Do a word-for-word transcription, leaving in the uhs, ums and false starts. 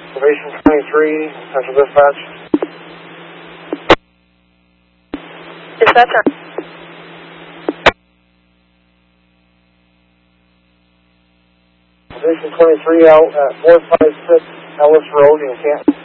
Elevation twenty-three, Central Dispatch. Dispatcher. Elevation twenty-three out at four five six Ellis Road in Canton.